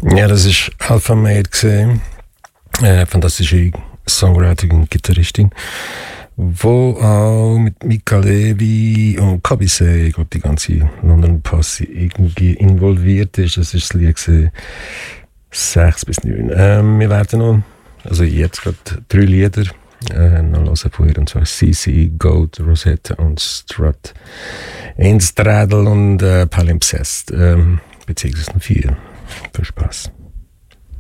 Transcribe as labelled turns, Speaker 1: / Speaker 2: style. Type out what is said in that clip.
Speaker 1: Ja, das ist Alpha Mate gesehen. Fantastische Songwriterin und Gitarristin, wo auch mit Mika Levi und Kabise, ich glaube, die ganze London Posse irgendwie involviert ist. Das ist das Lied gesehen, 6 bis 9. Wir werden noch, also jetzt gerade 3 Lieder noch hören von ihr, und zwar CC, Goat, Rosetta und Strut, Instradel und Palimpsest, beziehungsweise 4. Viel Spaß.